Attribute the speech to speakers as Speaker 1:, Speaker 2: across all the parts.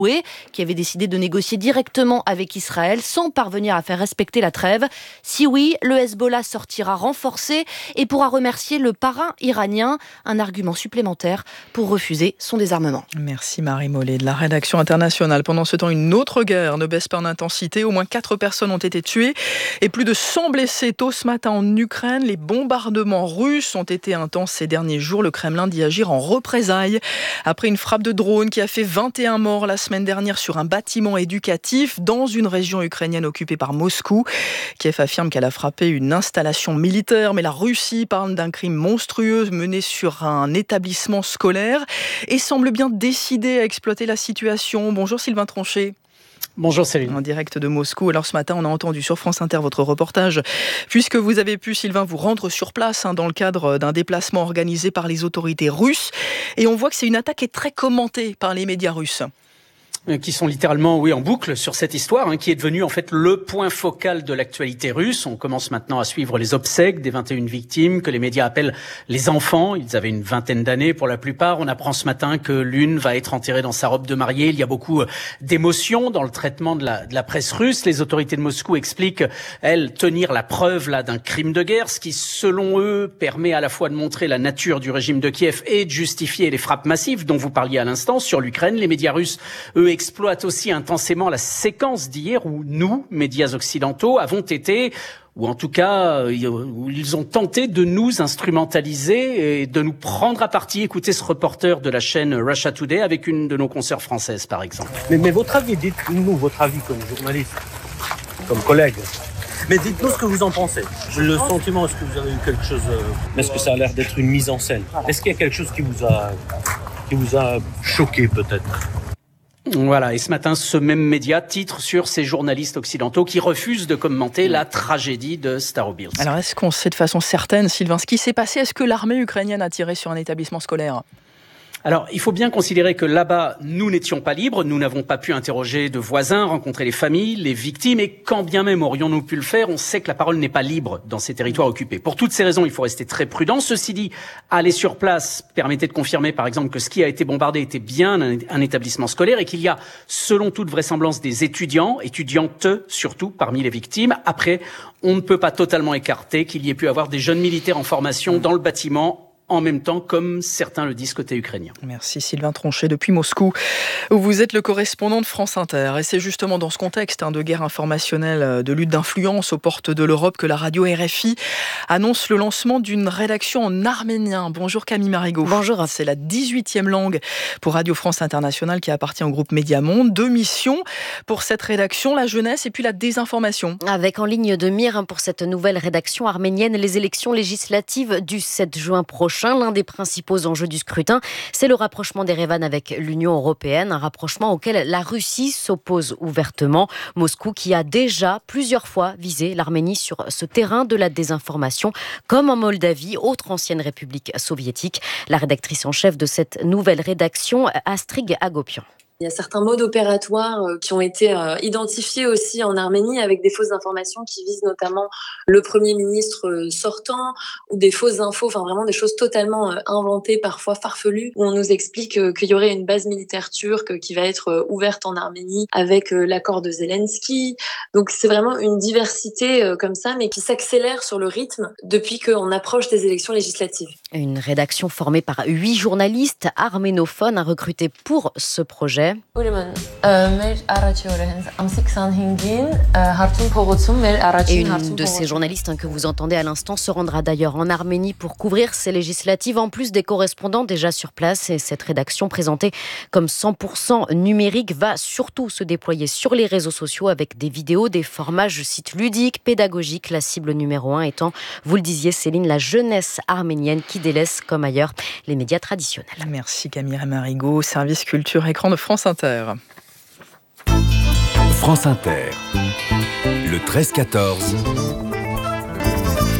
Speaker 1: qui avait décidé de négocier directement avec Israël sans parvenir à faire respecter la trêve. Si oui, le Hezbollah sortira renforcé et pourra remercier le parrain iranien, un argument supplémentaire pour refuser son désarmement.
Speaker 2: Merci Marie Mollet de la rédaction internationale. Pendant ce temps, une autre guerre ne baisse pas en intensité. Au moins 4 personnes ont été tuées et plus de 100 blessés tôt ce matin en Ukraine. Les bombardements russes ont été intenses ces derniers jours. Le Kremlin dit agir en représailles après une frappe de drone qui a fait 21 morts la semaine dernière sur un bâtiment éducatif dans une région ukrainienne occupée par Moscou. Kiev affirme qu'elle a frappé une installation militaire, mais la Russie parle d'un crime monstrueux mené sur un établissement scolaire et semble bien décidée à exploiter la situation. Bonjour Sylvain Tronchet.
Speaker 3: Bonjour Céline.
Speaker 2: En direct de Moscou. Alors ce matin, on a entendu sur France Inter votre reportage, puisque vous avez pu, Sylvain, vous rendre sur place dans le cadre d'un déplacement organisé par les autorités russes. Et on voit que c'est une attaque qui est très commentée par les médias russes.
Speaker 3: Qui sont littéralement, en boucle sur cette histoire, qui est devenue en fait le point focal de l'actualité russe. On commence maintenant à suivre les obsèques des 21 victimes que les médias appellent les enfants. Ils avaient une vingtaine d'années pour la plupart. On apprend ce matin que l'une va être enterrée dans sa robe de mariée. Il y a beaucoup d'émotions dans le traitement de la presse russe. Les autorités de Moscou expliquent, elles, tenir la preuve d'un crime de guerre, ce qui, selon eux, permet à la fois de montrer la nature du régime de Kiev et de justifier les frappes massives dont vous parliez à l'instant sur l'Ukraine. Les médias russes, eux, exploite aussi intensément la séquence d'hier où nous, médias occidentaux, avons été, ou en tout cas, où ils ont tenté de nous instrumentaliser et de nous prendre à partie. Écoutez ce reporter de la chaîne Russia Today avec une de nos consoeurs françaises, par exemple.
Speaker 4: Mais votre avis, dites-nous votre avis comme journaliste, comme collègue. Mais dites-nous ce que vous en pensez. J'ai le sentiment, est-ce que vous avez eu quelque chose... Est-ce que ça a l'air d'être une mise en scène? Est-ce qu'il y a quelque chose qui vous a choqué peut-être?
Speaker 3: Voilà, et ce matin, ce même média titre sur ces journalistes occidentaux qui refusent de commenter la tragédie de Starobilsk.
Speaker 2: Alors, est-ce qu'on sait de façon certaine, Sylvain, ce qui s'est passé? Est-ce que l'armée ukrainienne a tiré sur un établissement scolaire?
Speaker 3: Alors, il faut bien considérer que là-bas, nous n'étions pas libres, nous n'avons pas pu interroger de voisins, rencontrer les familles, les victimes, et quand bien même aurions-nous pu le faire, on sait que la parole n'est pas libre dans ces territoires occupés. Pour toutes ces raisons, il faut rester très prudent. Ceci dit, aller sur place permettait de confirmer, par exemple, que ce qui a été bombardé était bien un établissement scolaire et qu'il y a, selon toute vraisemblance, des étudiantes surtout, parmi les victimes. Après, on ne peut pas totalement écarter qu'il y ait pu avoir des jeunes militaires en formation dans le bâtiment, en même temps, comme certains le disent côté ukrainien.
Speaker 2: Merci Sylvain Tronchet depuis Moscou, où vous êtes le correspondant de France Inter. Et c'est justement dans ce contexte de guerre informationnelle, de lutte d'influence aux portes de l'Europe que la radio RFI annonce le lancement d'une rédaction en arménien. Bonjour Camille Marigot.
Speaker 1: Bonjour.
Speaker 2: C'est la 18e langue pour Radio France Internationale qui appartient au groupe Mediamonde. 2 missions pour cette rédaction, la jeunesse et puis la désinformation.
Speaker 1: Avec en ligne de mire pour cette nouvelle rédaction arménienne les élections législatives du 7 juin prochain. L'un des principaux enjeux du scrutin, c'est le rapprochement d'Erevan avec l'Union européenne, un rapprochement auquel la Russie s'oppose ouvertement. Moscou qui a déjà plusieurs fois visé l'Arménie sur ce terrain de la désinformation, comme en Moldavie, autre ancienne république soviétique. La rédactrice en chef de cette nouvelle rédaction, Astrid Agopian.
Speaker 5: Il y a certains modes opératoires qui ont été identifiés aussi en Arménie avec des fausses informations qui visent notamment le Premier ministre sortant ou des fausses infos, enfin vraiment des choses totalement inventées, parfois farfelues, où on nous explique qu'il y aurait une base militaire turque qui va être ouverte en Arménie avec l'accord de Zelensky. Donc c'est vraiment une diversité comme ça, mais qui s'accélère sur le rythme depuis qu'on approche des élections législatives.
Speaker 1: Une rédaction formée par 8 journalistes arménophones à recruter pour ce projet. Et une de ces journalistes que vous entendez à l'instant se rendra d'ailleurs en Arménie pour couvrir ces législatives, en plus des correspondants déjà sur place. Et cette rédaction présentée comme 100% numérique va surtout se déployer sur les réseaux sociaux avec des vidéos, des formats, je cite, ludiques, pédagogiques. La cible numéro 1 étant, vous le disiez Céline, la jeunesse arménienne qui délaisse comme ailleurs les médias traditionnels.
Speaker 2: Merci Camille Marigot, service culture écran de France Inter.
Speaker 6: France Inter, le 13-14,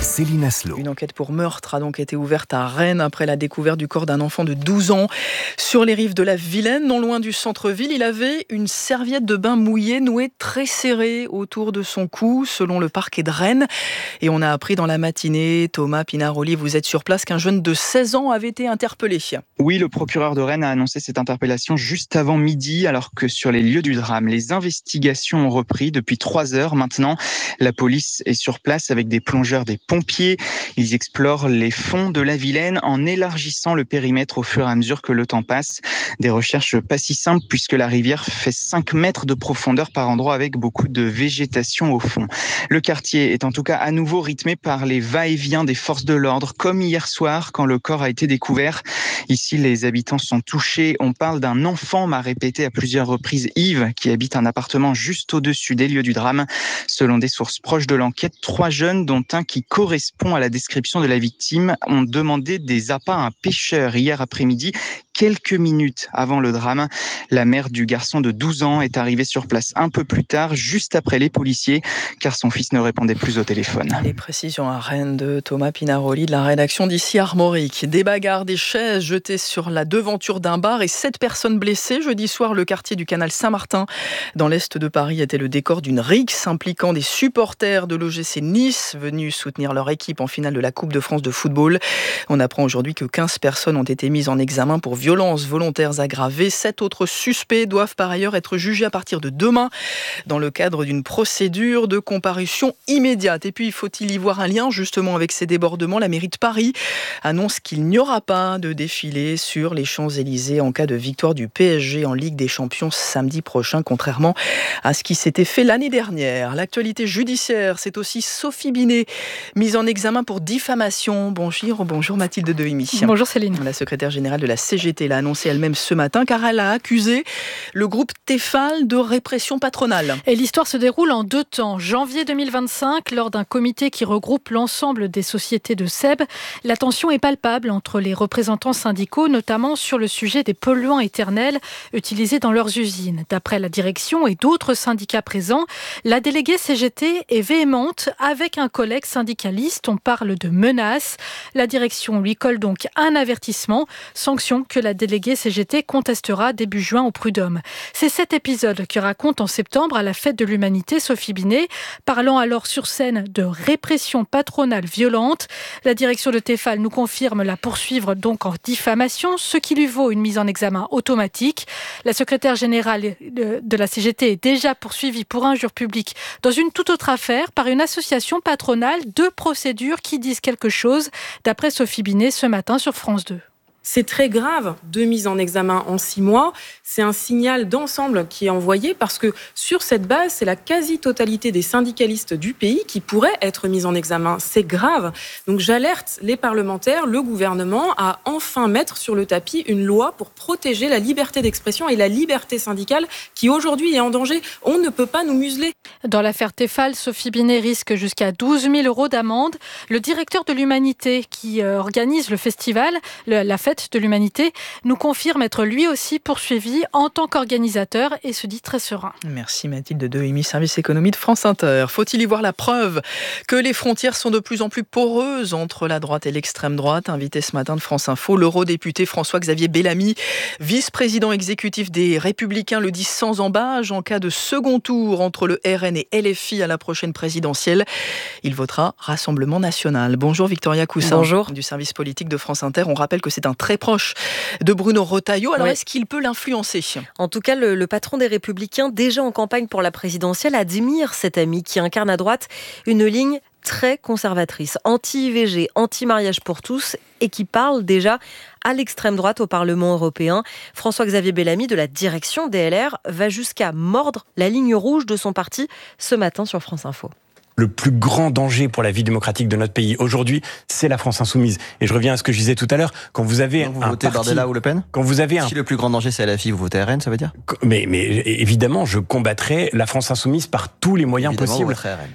Speaker 6: Céline Aslo.
Speaker 2: Une enquête pour meurtre a donc été ouverte à Rennes après la découverte du corps d'un enfant de 12 ans sur les rives de la Vilaine, non loin du centre-ville. Il avait une serviette de bain mouillée nouée très serrée autour de son cou, selon le parquet de Rennes. Et on a appris dans la matinée, Thomas Pinaroli, vous êtes sur place, qu'un jeune de 16 ans avait été interpellé.
Speaker 7: Oui, le procureur de Rennes a annoncé cette interpellation juste avant midi, alors que sur les lieux du drame, les investigations ont repris depuis 3 heures maintenant. La police est sur place avec des plongeurs, des pompiers. Ils explorent les fonds de la Vilaine en élargissant le périmètre au fur et à mesure que le temps passe. Des recherches pas si simples puisque la rivière fait 5 mètres de profondeur par endroit avec beaucoup de végétation au fond. Le quartier est en tout cas à nouveau rythmé par les va-et-vient des forces de l'ordre, comme hier soir quand le corps a été découvert. Ici, les habitants sont touchés. On parle d'un enfant, m'a répété à plusieurs reprises Yves, qui habite un appartement juste au-dessus des lieux du drame. Selon des sources proches de l'enquête, 3 jeunes, dont un qui correspond à la description de la victime, ont demandé des appâts à un pêcheur hier après-midi. Quelques minutes avant le drame, la mère du garçon de 12 ans est arrivée sur place un peu plus tard, juste après les policiers, car son fils ne répondait plus au téléphone.
Speaker 2: Les précisions à Rennes de Thomas Pinaroli de la rédaction d'Ici Armorique. Des bagarres, des chaises jetées sur la devanture d'un bar et 7 personnes blessées. Jeudi soir, le quartier du canal Saint-Martin, dans l'est de Paris, était le décor d'une rixe impliquant des supporters de l'OGC Nice venus soutenir leur équipe en finale de la Coupe de France de football. On apprend aujourd'hui que 15 personnes ont été mises en examen pour violences volontaires aggravées. 7 autres suspects doivent par ailleurs être jugés à partir de demain dans le cadre d'une procédure de comparution immédiate. Et puis, faut-il y voir un lien justement avec ces débordements ? La mairie de Paris annonce qu'il n'y aura pas de défilé sur les Champs-Élysées en cas de victoire du PSG en Ligue des Champions samedi prochain, contrairement à ce qui s'était fait l'année dernière. L'actualité judiciaire, c'est aussi Sophie Binet, mise en examen pour diffamation. Bonjour Mathilde Dehimi.
Speaker 8: Bonjour Céline.
Speaker 2: La secrétaire générale de la CGT l'a annoncé elle-même ce matin, car elle a accusé le groupe Tefal de répression patronale.
Speaker 8: Et l'histoire se déroule en 2 temps. Janvier 2025, lors d'un comité qui regroupe l'ensemble des sociétés de SEB, la tension est palpable entre les représentants syndicaux, notamment sur le sujet des polluants éternels utilisés dans leurs usines. D'après la direction et d'autres syndicats présents, la déléguée CGT est véhémente avec un collègue syndicaliste. On parle de menaces. La direction lui colle donc un avertissement, sanction que la déléguée CGT contestera début juin au prud'homme. C'est cet épisode que raconte en septembre à la Fête de l'Humanité Sophie Binet, parlant alors sur scène de répression patronale violente. La direction de Tefal nous confirme la poursuivre donc en diffamation, ce qui lui vaut une mise en examen automatique. La secrétaire générale de la CGT est déjà poursuivie pour injure publique dans une toute autre affaire par une association patronale. 2 procédures qui disent quelque chose, d'après Sophie Binet ce matin sur France 2.
Speaker 9: C'est très grave, 2 mises en examen en 6 mois. C'est un signal d'ensemble qui est envoyé parce que sur cette base, c'est la quasi-totalité des syndicalistes du pays qui pourraient être mis en examen. C'est grave. Donc j'alerte les parlementaires, le gouvernement à enfin mettre sur le tapis une loi pour protéger la liberté d'expression et la liberté syndicale qui aujourd'hui est en danger. On ne peut pas nous museler.
Speaker 8: Dans l'affaire Tefal, Sophie Binet risque jusqu'à 12 000 € d'amende. Le directeur de l'Humanité qui organise le festival, la Fête de l'Humanité, nous confirme être lui aussi poursuivi en tant qu'organisateur et se dit très serein.
Speaker 2: Merci Mathilde Dehimi, service économie de France Inter. Faut-il y voir la preuve que les frontières sont de plus en plus poreuses entre la droite et l'extrême droite ? Invité ce matin de France Info, l'eurodéputé François-Xavier Bellamy, vice-président exécutif des Républicains, le dit sans ambages en cas de second tour entre le RN et LFI à la prochaine présidentielle. Il votera Rassemblement National. Bonjour Victoria Cousin.
Speaker 1: Bonjour.
Speaker 2: Du service politique de France Inter. On rappelle que c'est un très proche de Bruno Retailleau. Alors, est-ce qu'il peut l'influencer ?
Speaker 1: En tout cas, le patron des Républicains, déjà en campagne pour la présidentielle, admire cet ami qui incarne à droite une ligne très conservatrice, anti-IVG, anti-mariage pour tous, et qui parle déjà à l'extrême droite au Parlement européen. François-Xavier Bellamy de la direction des LR va jusqu'à mordre la ligne rouge de son parti ce matin sur France Info.
Speaker 10: Le plus grand danger pour la vie démocratique de notre pays aujourd'hui, c'est la France insoumise. Et je reviens à ce que je disais tout à l'heure. Quand vous avez
Speaker 11: vous votez Bardella ou Le Pen ?
Speaker 10: Quand vous avez
Speaker 11: Si le plus grand danger c'est LFI, vous votez RN, ça veut dire ?
Speaker 10: Mais évidemment, je combattrai la France insoumise par tous les moyens possibles.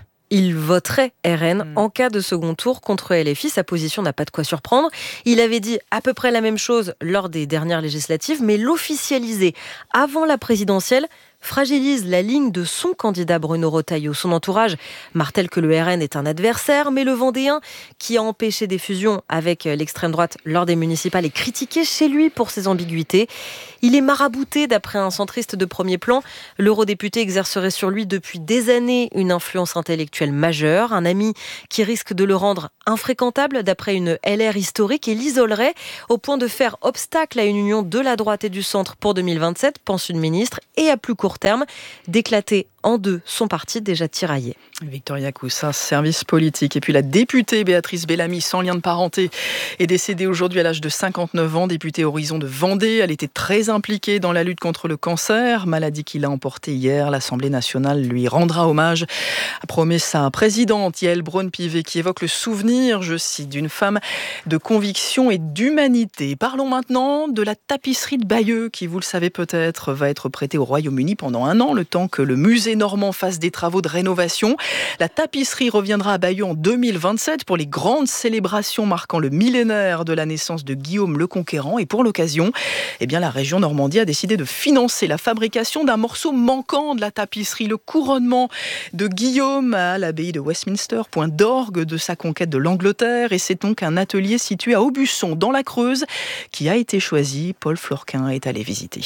Speaker 1: Il voterait RN en cas de second tour contre LFI. Sa position n'a pas de quoi surprendre. Il avait dit à peu près la même chose lors des dernières législatives, mais l'officialiser avant la présidentielle
Speaker 6: fragilise la ligne de son candidat Bruno Retailleau. Son entourage martèle que le RN est un adversaire, mais le Vendéen, qui a empêché des fusions avec l'extrême droite lors des municipales, est critiqué chez lui pour ses ambiguïtés. Il est marabouté d'après un centriste de premier plan. L'eurodéputé exercerait sur lui depuis des années une influence intellectuelle majeure, un ami qui risque de le rendre infréquentable d'après une LR historique et l'isolerait au point de faire obstacle à une union de la droite et du centre pour 2027, pense une ministre, et à plus court terme, d'éclater en deux son parti déjà tiraillé.
Speaker 2: Victoria Coussa, service politique. Et puis la députée Béatrice Bellamy, sans lien de parenté, est décédée aujourd'hui à l'âge de 59 ans, députée Horizon de Vendée. Elle était très impliquée dans la lutte contre le cancer, maladie qu'il a emportée hier. L'Assemblée nationale lui rendra hommage, a promis sa présidente Yaël Braun-Pivet, qui évoque le souvenir, je cite, d'une femme de conviction et d'humanité. Parlons maintenant de la tapisserie de Bayeux, qui, vous le savez peut-être, va être prêtée au Royaume-Uni pendant un an, le temps que le musée normand fasse des travaux de rénovation. La tapisserie reviendra à Bayeux en 2027 pour les grandes célébrations marquant le millénaire de la naissance de Guillaume le Conquérant. Et pour l'occasion, la région Normandie a décidé de financer la fabrication d'un morceau manquant de la tapisserie, le couronnement de Guillaume à l'abbaye de Westminster, point d'orgue de sa conquête de l'Angleterre. Et c'est donc un atelier situé à Aubusson, dans la Creuse, qui a été choisi. Paul Florquin est allé visiter.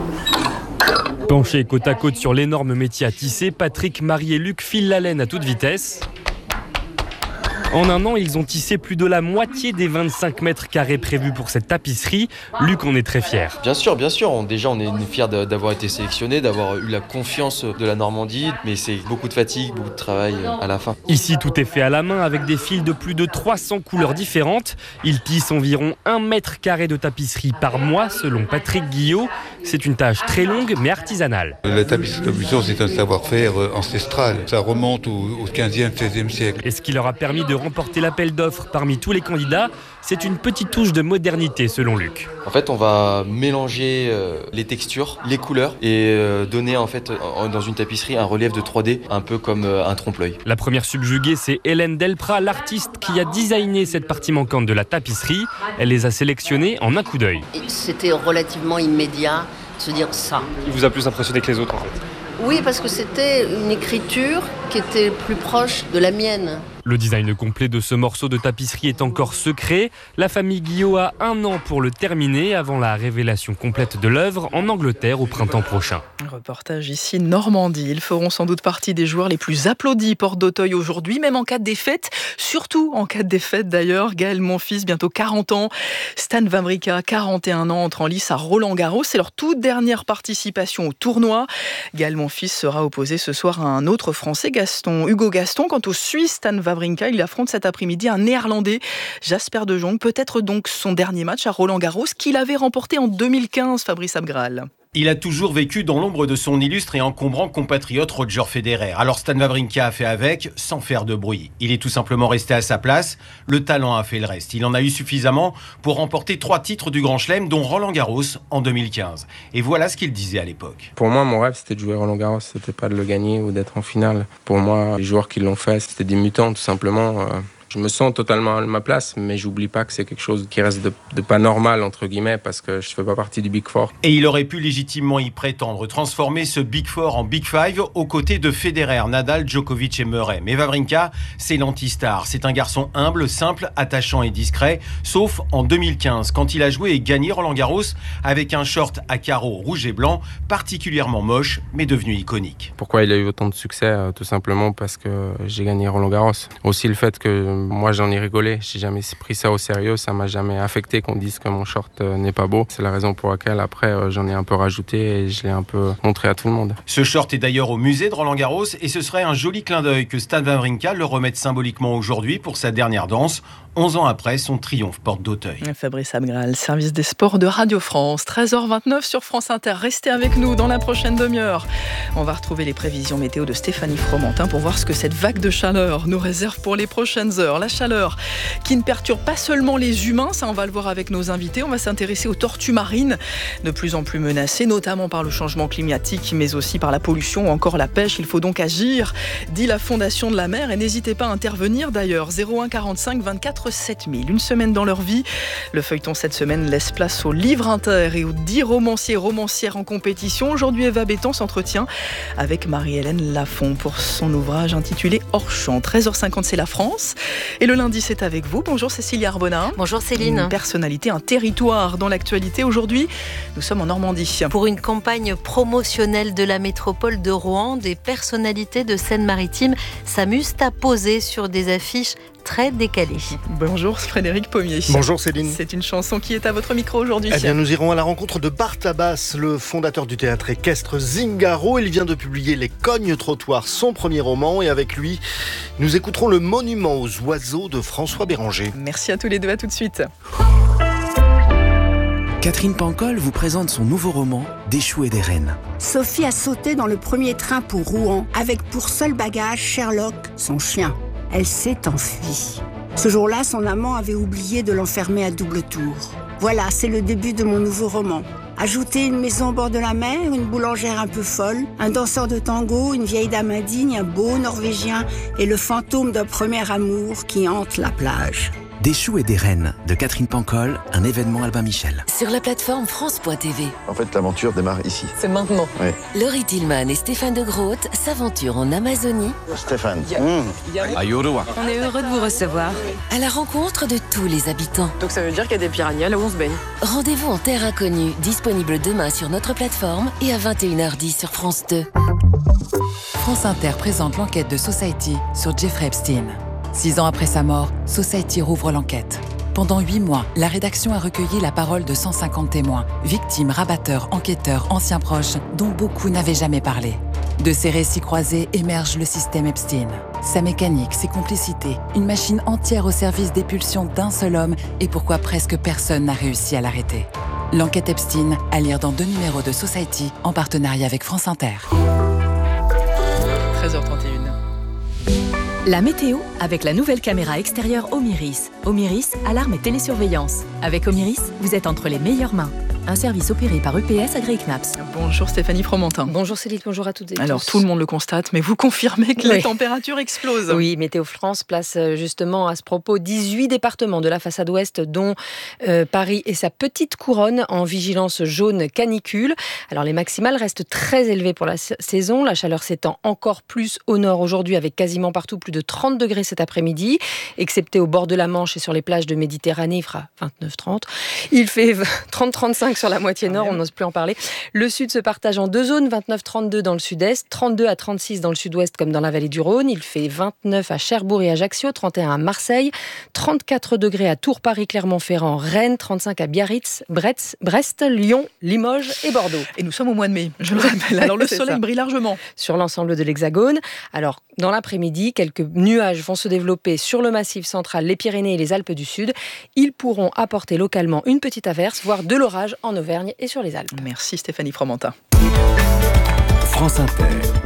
Speaker 12: Penchés côte à côte sur l'énorme métier à tisser, Patrick, Marie et Luc filent la laine à toute vitesse. En un an, ils ont tissé plus de la moitié des 25 mètres carrés prévus pour cette tapisserie. Luc en est très fier.
Speaker 13: Bien sûr. Déjà, on est fiers d'avoir été sélectionnés, d'avoir eu la confiance de la Normandie. Mais c'est beaucoup de fatigue, beaucoup de travail à la fin.
Speaker 12: Ici, tout est fait à la main avec des fils de plus de 300 couleurs différentes. Ils tissent environ 1 mètre carré de tapisserie par mois, selon Patrick Guillot. C'est une tâche très longue, mais artisanale.
Speaker 14: La tapisserie d'Aubusson, c'est un savoir-faire ancestral. Ça remonte au 15e, 16e siècle.
Speaker 12: Et ce qui leur a permis de remporter l'appel d'offres parmi tous les candidats, c'est une petite touche de modernité selon Luc.
Speaker 13: En fait, on va mélanger les textures, les couleurs et donner en fait dans une tapisserie un relief de 3D, un peu comme un trompe-l'œil.
Speaker 12: La première subjuguée, c'est Hélène Delprat, l'artiste qui a designé cette partie manquante de la tapisserie. Elle les a sélectionnés en un coup d'œil.
Speaker 15: C'était relativement immédiat de se dire ça.
Speaker 12: Il vous a plus impressionné que les autres en fait?
Speaker 15: Oui, parce que c'était une écriture qui était plus proche de la mienne.
Speaker 12: Le design complet de ce morceau de tapisserie est encore secret. La famille Guillot a 1 an pour le terminer avant la révélation complète de l'œuvre en Angleterre au printemps prochain.
Speaker 2: Un reportage ici Normandie. Ils feront sans doute partie des joueurs les plus applaudis porte d'Auteuil aujourd'hui, même en cas de défaite. Surtout en cas de défaite d'ailleurs. Gaël Monfils, bientôt 40 ans. Stan Wawrinka, 41 ans, entre en lice à Roland-Garros. C'est leur toute dernière participation au tournoi. Gaël Monfils sera opposé ce soir à un autre Français, Hugo Gaston. Quant au Suisse, Stan Wawrinka, il affronte cet après-midi un Néerlandais, Jasper De Jong, peut-être donc son dernier match à Roland-Garros qu'il avait remporté en 2015, Fabrice Abgral.
Speaker 16: Il a toujours vécu dans l'ombre de son illustre et encombrant compatriote Roger Federer. Alors Stan Wawrinka a fait avec, sans faire de bruit. Il est tout simplement resté à sa place. Le talent a fait le reste. Il en a eu suffisamment pour remporter 3 titres du Grand Chelem, dont Roland-Garros en 2015. Et voilà ce qu'il disait à l'époque.
Speaker 17: Pour moi, mon rêve, c'était de jouer Roland-Garros. C'était pas de le gagner ou d'être en finale. Pour moi, les joueurs qui l'ont fait, c'était des mutants, tout simplement. Je me sens totalement à ma place, mais j'oublie pas que c'est quelque chose qui reste de pas normal, entre guillemets, parce que je fais pas partie du Big Four.
Speaker 16: Et il aurait pu légitimement y prétendre, transformer ce Big Four en Big Five aux côtés de Federer, Nadal, Djokovic et Murray. Mais Wawrinka, c'est l'anti-star. C'est un garçon humble, simple, attachant et discret, sauf en 2015, quand il a joué et gagné Roland-Garros avec un short à carreaux rouge et blanc, particulièrement moche, mais devenu iconique.
Speaker 17: Pourquoi il a eu autant de succès? Tout simplement parce que j'ai gagné Roland-Garros. Aussi le fait que moi j'en ai rigolé, j'ai jamais pris ça au sérieux, ça m'a jamais affecté qu'on dise que mon short n'est pas beau. C'est la raison pour laquelle après j'en ai un peu rajouté et je l'ai un peu montré à tout le monde.
Speaker 16: Ce short est d'ailleurs au musée de Roland-Garros et ce serait un joli clin d'œil que Stan Wawrinka le remette symboliquement aujourd'hui pour sa dernière danse, 11 ans après son triomphe porte d'Auteuil.
Speaker 2: Fabrice Abgral, service des sports de Radio France, 13h29 sur France Inter. Restez avec nous dans la prochaine demi-heure. On va retrouver les prévisions météo de Stéphanie Fromentin pour voir ce que cette vague de chaleur nous réserve pour les prochaines heures. La chaleur qui ne perturbe pas seulement les humains, ça on va le voir avec nos invités. On va s'intéresser aux tortues marines, de plus en plus menacées, notamment par le changement climatique, mais aussi par la pollution ou encore la pêche. Il faut donc agir, dit la Fondation de la mer. Et n'hésitez pas à intervenir d'ailleurs. 01 45 24 7000. Une semaine dans leur vie. Le feuilleton cette semaine laisse place au livre inter et aux 10 romanciers et romancières en compétition. Aujourd'hui, Eva Béton s'entretient avec Marie-Hélène Lafont pour son ouvrage intitulé Hors champ. 13h50, c'est la France. Et le lundi, c'est avec vous. Bonjour Cécilia Arbonat.
Speaker 18: Bonjour Céline.
Speaker 2: Une personnalité, un territoire dans l'actualité. Aujourd'hui, nous sommes en Normandie.
Speaker 18: Pour une campagne promotionnelle de la métropole de Rouen, des personnalités de Seine-Maritime s'amusent à poser sur des affiches très décalé.
Speaker 2: Bonjour Frédéric Pommier.
Speaker 19: Bonjour Céline.
Speaker 2: C'est une chanson qui est à votre micro aujourd'hui.
Speaker 19: Eh bien, nous irons à la rencontre de Bart Abbas, le fondateur du théâtre équestre Zingaro. Il vient de publier Les Cognes-Trottoirs, son premier roman. Et avec lui, nous écouterons Le Monument aux oiseaux de François Béranger.
Speaker 2: Merci à tous les deux, à tout de suite.
Speaker 20: Catherine Pancol vous présente son nouveau roman Des choux et des rennes.
Speaker 21: Sophie a sauté dans le premier train pour Rouen avec pour seul bagage Sherlock, son chien. Elle s'est enfuie. Ce jour-là, son amant avait oublié de l'enfermer à double tour. Voilà, c'est le début de mon nouveau roman. Ajoutez une maison au bord de la mer, une boulangère un peu folle, un danseur de tango, une vieille dame indigne, un beau Norvégien et le fantôme d'un premier amour qui hante la plage.
Speaker 20: Des choux et des rennes de Catherine Pancol, un événement Albin Michel.
Speaker 22: Sur la plateforme France.tv.
Speaker 23: En fait, l'aventure démarre ici.
Speaker 22: C'est maintenant.
Speaker 23: Oui.
Speaker 22: Laurie Tillman et Stéphane de Groot s'aventurent en Amazonie.
Speaker 23: Stéphane.
Speaker 22: À Yorua. On est heureux de vous recevoir. À la rencontre de tous les habitants.
Speaker 24: Donc ça veut dire qu'il y a des piranhas là où on se baigne.
Speaker 22: Rendez-vous en terre inconnue, disponible demain sur notre plateforme et à 21h10 sur France 2.
Speaker 25: France Inter présente l'enquête de Society sur Jeffrey Epstein. 6 ans après sa mort, Society rouvre l'enquête. Pendant 8 mois, la rédaction a recueilli la parole de 150 témoins, victimes, rabatteurs, enquêteurs, anciens proches, dont beaucoup n'avaient jamais parlé. De ces récits croisés émerge le système Epstein. Sa mécanique, ses complicités, une machine entière au service des pulsions d'un seul homme et pourquoi presque personne n'a réussi à l'arrêter. L'enquête Epstein, à lire dans 2 numéros de Society, en partenariat avec France Inter.
Speaker 2: 13h31.
Speaker 26: La météo avec la nouvelle caméra extérieure Omiris. Omiris, alarme et télésurveillance. Avec Omiris, vous êtes entre les meilleures mains. Un service opéré par EPS Agri-Knaps.
Speaker 2: Bonjour Stéphanie Fromentin.
Speaker 1: Bonjour Céline, bonjour à toutes et tous.
Speaker 2: Alors tout le monde le constate, mais vous confirmez que les températures explosent.
Speaker 1: Oui, Météo France place justement à ce propos 18 départements de la façade ouest, dont Paris et sa petite couronne en vigilance jaune canicule. Alors les maximales restent très élevées pour la saison. La chaleur s'étend encore plus au nord aujourd'hui avec quasiment partout plus de 30 degrés cet après-midi, excepté au bord de la Manche et sur les plages de Méditerranée, il fera 29-30. Il fait 30-35 sur la moitié nord, on n'ose plus en parler. Le sud se partage en 2 zones, 29-32 dans le sud-est, 32 à 36 dans le sud-ouest comme dans la vallée du Rhône. Il fait 29 à Cherbourg et Ajaccio, 31 à Marseille, 34 degrés à Tours, Paris, Clermont-Ferrand, Rennes, 35 à Biarritz, Brest, Lyon, Limoges et Bordeaux.
Speaker 2: Et nous sommes au mois de mai, je le rappelle. Alors le soleil brille largement
Speaker 1: sur l'ensemble de l'Hexagone. Alors dans l'après-midi, quelques nuages vont se développer sur le massif central, les Pyrénées et les Alpes du Sud. Ils pourront apporter localement une petite averse, voire de l'orage en Auvergne et sur les Alpes.
Speaker 2: Merci Stéphanie Fromentin.
Speaker 20: France Inter.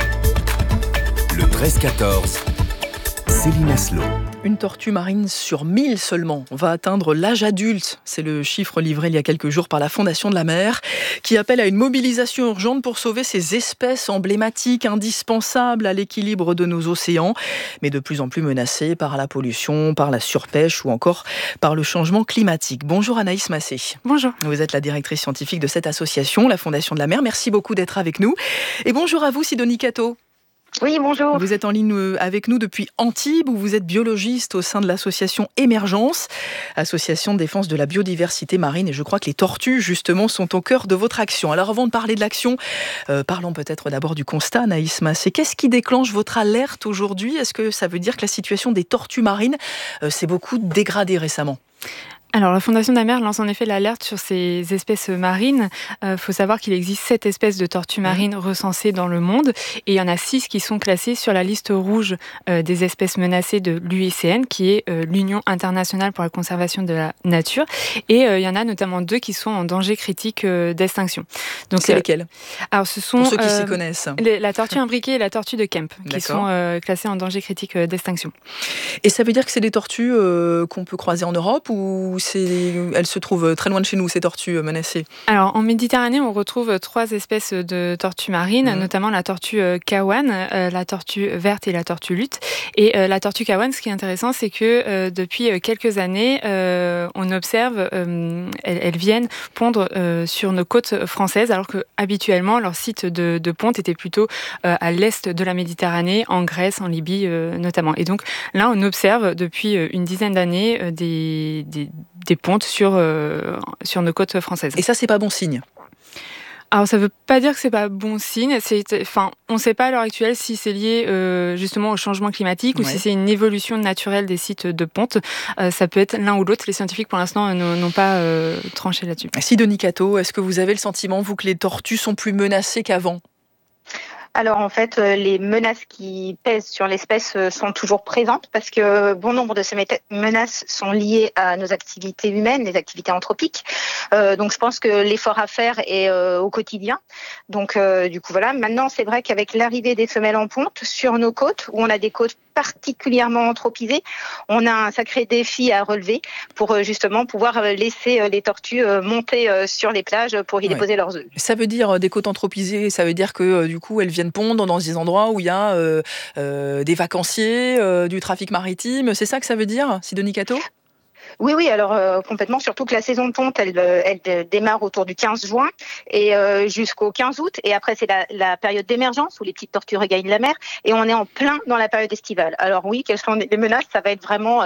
Speaker 20: Le 13-14. Céline Aslo.
Speaker 2: Une tortue marine sur 1000 seulement va atteindre l'âge adulte. C'est le chiffre livré il y a quelques jours par la Fondation de la mer, qui appelle à une mobilisation urgente pour sauver ces espèces emblématiques, indispensables à l'équilibre de nos océans, mais de plus en plus menacées par la pollution, par la surpêche ou encore par le changement climatique. Bonjour Anaïs Massé.
Speaker 27: Bonjour.
Speaker 2: Vous êtes la directrice scientifique de cette association, la Fondation de la mer. Merci beaucoup d'être avec nous. Et bonjour à vous Sidonie Cato.
Speaker 27: Oui, bonjour.
Speaker 2: Vous êtes en ligne avec nous depuis Antibes, où vous êtes biologiste au sein de l'association Émergence, association de défense de la biodiversité marine. Et je crois que les tortues, justement, sont au cœur de votre action. Alors avant de parler de l'action, parlons peut-être d'abord du constat, Anaïs Massé. Qu'est-ce qui déclenche votre alerte aujourd'hui ? Est-ce que ça veut dire que la situation des tortues marines s'est beaucoup dégradée récemment ?
Speaker 3: Alors, la Fondation d'Amer lance en effet l'alerte sur ces espèces marines. Faut savoir qu'il existe 7 espèces de tortues marines recensées dans le monde et il y en a 6 qui sont classées sur la liste rouge des espèces menacées de l'UICN, qui est l'Union internationale pour la conservation de la nature. Et il y en a notamment 2 qui sont en danger critique d'extinction.
Speaker 2: Donc, c'est lesquelles?
Speaker 3: Alors, ce sont
Speaker 2: pour ceux qui s'y connaissent.
Speaker 3: La tortue imbriquée et la tortue de Kemp, qui sont classées en danger critique d'extinction.
Speaker 2: Et ça veut dire que c'est des tortues qu'on peut croiser en Europe ou elles se trouvent très loin de chez nous, ces tortues menacées?
Speaker 3: Alors, en Méditerranée, on retrouve 3 espèces de tortues marines, notamment la tortue kawan, la tortue verte et la tortue lutte. Et la tortue kawan, ce qui est intéressant, c'est que depuis quelques années, on observe, elles viennent pondre sur nos côtes françaises, alors que habituellement, leur site de ponte était plutôt à l'est de la Méditerranée, en Grèce, en Libye notamment. Et donc là, on observe depuis une dizaine d'années des pontes sur nos côtes françaises.
Speaker 2: Et ça, c'est pas bon signe?
Speaker 3: Alors, ça ne veut pas dire que c'est pas bon signe. On ne sait pas à l'heure actuelle si c'est lié justement au changement climatique ou si c'est une évolution naturelle des sites de ponte. Ça peut être l'un ou l'autre. Les scientifiques, pour l'instant, n'ont pas tranché là-dessus.
Speaker 2: Sidonie Catteau, est-ce que vous avez le sentiment, vous, que les tortues sont plus menacées qu'avant?
Speaker 4: Alors en fait, les menaces qui pèsent sur l'espèce sont toujours présentes parce que bon nombre de ces menaces sont liées à nos activités humaines, les activités anthropiques. Donc je pense que l'effort à faire est au quotidien. Donc du coup voilà. Maintenant c'est vrai qu'avec l'arrivée des femelles en ponte sur nos côtes, où on a des côtes particulièrement anthropisées, on a un sacré défi à relever pour justement pouvoir laisser les tortues monter sur les plages pour y déposer leurs œufs.
Speaker 2: Ça veut dire des côtes anthropisées, ça veut dire que du coup elles viennent pondre dans des endroits où il y a des vacanciers, du trafic maritime, c'est ça que ça veut dire, Sidonie Catteau?
Speaker 4: Oui, alors complètement, surtout que la saison de ponte, elle démarre autour du 15 juin et jusqu'au 15 août. Et après, c'est la période d'émergence où les petites tortues regagnent la mer et on est en plein dans la période estivale. Alors oui, quelles sont les menaces? Ça va être vraiment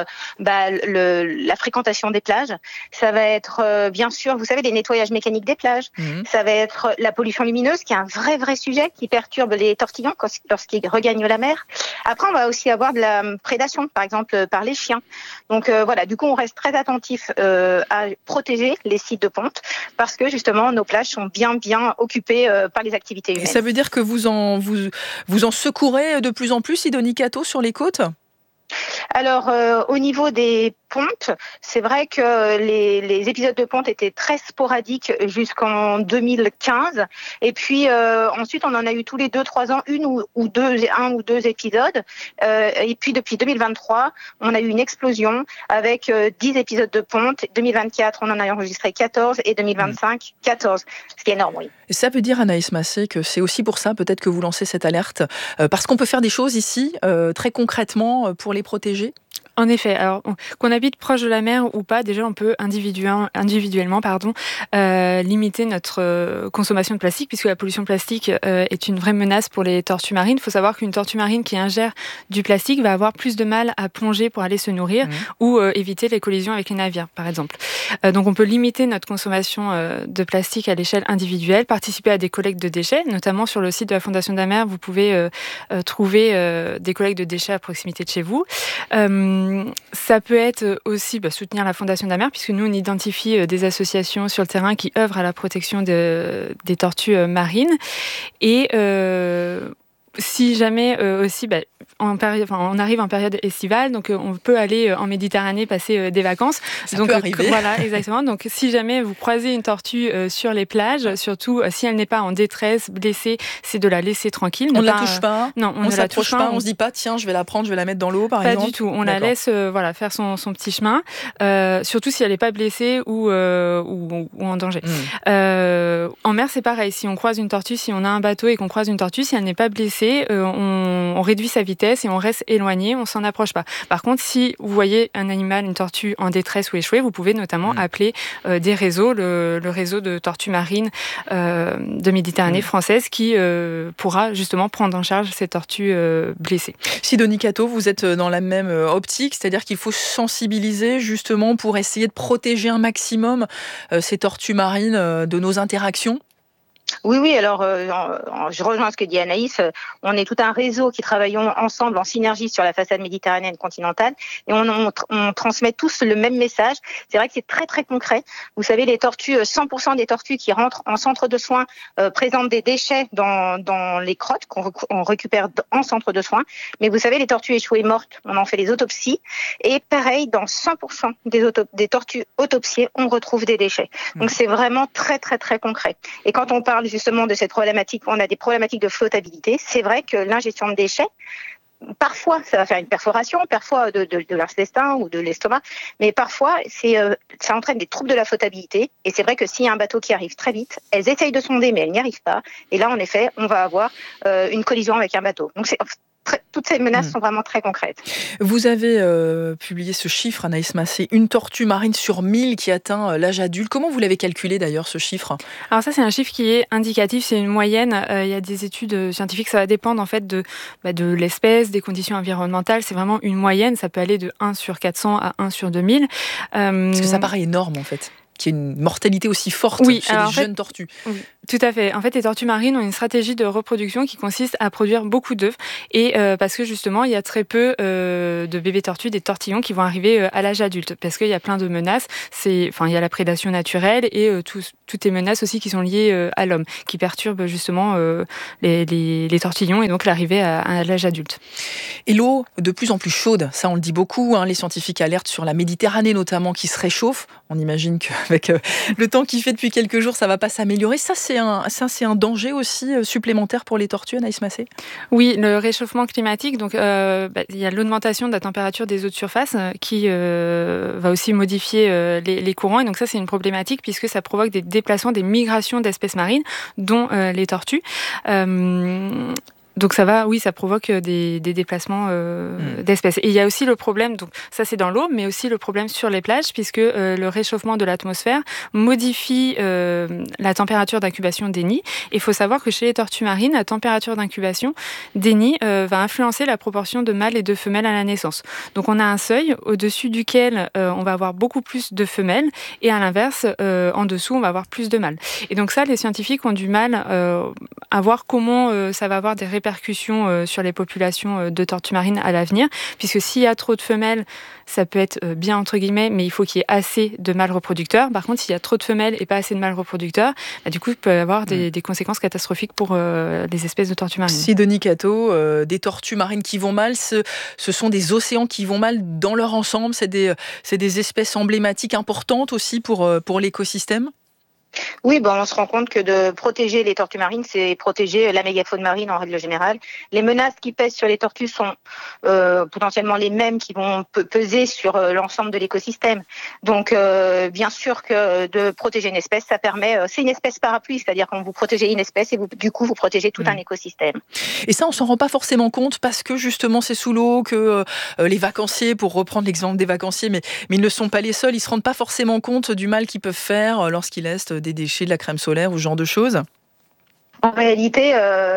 Speaker 4: la fréquentation des plages. Ça va être, bien sûr, vous savez, les nettoyages mécaniques des plages. Ça va être la pollution lumineuse, qui est un vrai sujet qui perturbe les tortillons lorsqu'ils regagnent la mer. Après, on va aussi avoir de la prédation, par exemple, par les chiens. Donc voilà, du coup, on reste très attentif à protéger les sites de ponte parce que justement nos plages sont bien occupées par les activités humaines.
Speaker 2: Et ça veut dire que vous en secourez de plus en plus, Sidonie Catteau, sur les côtes?
Speaker 4: Alors, au niveau des pontes, c'est vrai que les épisodes de ponte étaient très sporadiques jusqu'en 2015. Et puis, ensuite, on en a eu tous les 2-3 ans, un ou deux épisodes. Et puis, depuis 2023, on a eu une explosion avec 10 épisodes de ponte. 2024, on en a enregistré 14 et 2025, 14. Ce qui est énorme, oui.
Speaker 2: Et ça veut dire, Anaïs Massé, que c'est aussi pour ça peut-être que vous lancez cette alerte, parce qu'on peut faire des choses ici, très concrètement, pour les protéger?
Speaker 3: En effet, alors qu'on habite proche de la mer ou pas, déjà on peut individuellement limiter notre consommation de plastique, puisque la pollution plastique est une vraie menace pour les tortues marines. Il faut savoir qu'une tortue marine qui ingère du plastique va avoir plus de mal à plonger pour aller se nourrir ou éviter les collisions avec les navires, par exemple. Donc on peut limiter notre consommation de plastique à l'échelle individuelle, participer à des collectes de déchets, notamment sur le site de la Fondation d'Amer, vous pouvez trouver des collectes de déchets à proximité de chez vous. Ça peut être aussi soutenir la Fondation d'Amer, puisque nous, on identifie des associations sur le terrain qui œuvrent à la protection des tortues marines. Et si jamais aussi, on arrive en période estivale, donc on peut aller en Méditerranée passer des vacances.
Speaker 2: Ça
Speaker 3: donc
Speaker 2: peut arriver.
Speaker 3: Voilà, exactement. Donc si jamais vous croisez une tortue sur les plages, surtout si elle n'est pas en détresse, blessée, c'est de la laisser tranquille.
Speaker 2: On ne la touche pas.
Speaker 3: Non, on ne la touche pas.
Speaker 2: On se dit pas, tiens, je vais la prendre, je vais la mettre dans l'eau, par exemple.
Speaker 3: Pas du tout. On la laisse, faire son petit chemin. Surtout si elle n'est pas blessée ou en danger. En mer, c'est pareil. Si on croise une tortue, si on a un bateau et qu'on croise une tortue, si elle n'est pas blessée, on réduit sa vitesse et on reste éloigné, on s'en approche pas. Par contre, si vous voyez un animal, une tortue en détresse ou échouée, vous pouvez notamment appeler des réseaux, le réseau de tortues marines de Méditerranée française qui pourra justement prendre en charge ces tortues blessées.
Speaker 2: Sidonie Catteau, vous êtes dans la même optique, c'est-à-dire qu'il faut sensibiliser justement pour essayer de protéger un maximum ces tortues marines de nos interactions?
Speaker 4: Oui, alors je rejoins ce que dit Anaïs. On est tout un réseau qui travaillons ensemble en synergie sur la façade méditerranéenne continentale et on transmet tous le même message. C'est vrai que c'est très très concret. Vous savez, les tortues, 100% des tortues qui rentrent en centre de soins présentent des déchets dans les crottes qu'on récupère en centre de soins. Mais vous savez, les tortues échouées mortes, on en fait les autopsies. Et pareil, dans 100% des tortues autopsiées, on retrouve des déchets. Donc c'est vraiment très très très concret. Et quand on parle justement de cette problématique, on a des problématiques de flottabilité. C'est vrai que l'ingestion de déchets, parfois, ça va faire une perforation, parfois de l'intestin ou de l'estomac, mais parfois, ça entraîne des troubles de la flottabilité. Et c'est vrai que s'il y a un bateau qui arrive très vite, elles essayent de sonder, mais elles n'y arrivent pas. Et là, en effet, on va avoir une collision avec un bateau. Donc, toutes ces menaces sont vraiment très concrètes.
Speaker 2: Vous avez publié ce chiffre, Anaïs Massé, une tortue marine sur 1000 qui atteint l'âge adulte. Comment vous l'avez calculé d'ailleurs, ce chiffre ?
Speaker 3: Alors ça, c'est un chiffre qui est indicatif, c'est une moyenne. Il y a des études scientifiques, ça va dépendre en fait de l'espèce, des conditions environnementales. C'est vraiment une moyenne, ça peut aller de 1 sur 400 à 1 sur 2000.
Speaker 2: Parce que ça paraît énorme en fait, qu'il y ait une mortalité aussi forte chez les jeunes tortues.
Speaker 3: Oui. Tout à fait. En fait, les tortues marines ont une stratégie de reproduction qui consiste à produire beaucoup d'œufs. Et parce que justement, il y a très peu de bébés tortues, des tortillons qui vont arriver à l'âge adulte. Parce qu'il y a plein de menaces. Il y a la prédation naturelle et toutes les menaces aussi qui sont liées à l'homme, qui perturbent justement les tortillons et donc l'arrivée à l'âge adulte.
Speaker 2: Et l'eau de plus en plus chaude, ça on le dit beaucoup. Les scientifiques alertent sur la Méditerranée notamment qui se réchauffe. On imagine qu'avec le temps qu'il fait depuis quelques jours, ça ne va pas s'améliorer. Ça, c'est un danger aussi supplémentaire pour les tortues, Anaïs Massé ?
Speaker 3: Oui, le réchauffement climatique, donc il y a l'augmentation de la température des eaux de surface qui va aussi modifier les courants. Et donc ça, c'est une problématique puisque ça provoque des déplacements, des migrations d'espèces marines, dont les tortues. Donc ça provoque des déplacements d'espèces. Et il y a aussi le problème, donc ça c'est dans l'eau, mais aussi le problème sur les plages, puisque le réchauffement de l'atmosphère modifie la température d'incubation des nids. Et il faut savoir que chez les tortues marines, la température d'incubation des nids va influencer la proportion de mâles et de femelles à la naissance. Donc on a un seuil au-dessus duquel on va avoir beaucoup plus de femelles, et à l'inverse, en dessous, on va avoir plus de mâles. Et donc ça, les scientifiques ont du mal à voir comment ça va avoir des répercussions sur les populations de tortues marines à l'avenir, puisque s'il y a trop de femelles, ça peut être bien entre guillemets, mais il faut qu'il y ait assez de mâles reproducteurs. Par contre, s'il y a trop de femelles et pas assez de mâles reproducteurs, du coup, il peut y avoir des conséquences catastrophiques pour les espèces de tortues marines.
Speaker 2: Sidonie Catteau, des tortues marines qui vont mal, ce sont des océans qui vont mal dans leur ensemble, c'est des espèces emblématiques importantes aussi pour l'écosystème ?
Speaker 4: Oui, on se rend compte que de protéger les tortues marines, c'est protéger la mégafaune marine en règle générale. Les menaces qui pèsent sur les tortues sont potentiellement les mêmes qui vont peser sur l'ensemble de l'écosystème. Donc, bien sûr que de protéger une espèce, ça permet... c'est une espèce parapluie, c'est-à-dire quand vous protégez une espèce et du coup, vous protégez tout un écosystème.
Speaker 2: Et ça, on s'en rend pas forcément compte parce que justement, c'est sous l'eau que les vacanciers, pour reprendre l'exemple des vacanciers, mais ils ne sont pas les seuls, ils se rendent pas forcément compte du mal qu'ils peuvent faire lorsqu'ils laissent des déchets, de la crème solaire ou ce genre de choses.
Speaker 4: En réalité,